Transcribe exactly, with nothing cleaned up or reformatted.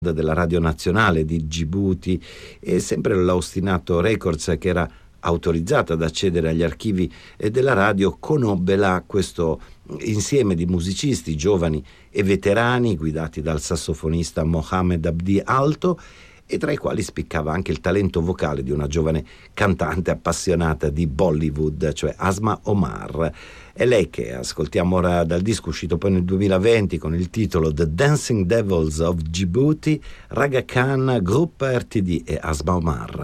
della Radio Nazionale di Gibuti, e sempre l'Austinato Records, che era autorizzata ad accedere agli archivi della radio, conobbe là questo insieme di musicisti giovani e veterani guidati dal sassofonista Mohamed Abdi Alto, e tra i quali spiccava anche il talento vocale di una giovane cantante appassionata di Bollywood, cioè Asma Omar. È lei che ascoltiamo ora dal disco uscito poi nel duemilaventi con il titolo The Dancing Devils of Djibouti, Raga Khan, Group R T D e Asma Omar.